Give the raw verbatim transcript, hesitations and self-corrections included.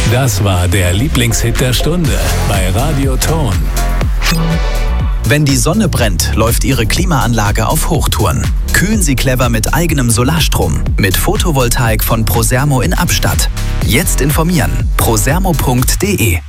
Das war der Lieblingshit der Stunde bei Radio Ton. Wenn die Sonne brennt, läuft Ihre Klimaanlage auf Hochtouren. Kühlen Sie clever mit eigenem Solarstrom. Mit Photovoltaik von Prosermo in Abstatt. Jetzt informieren. prosermo punkt de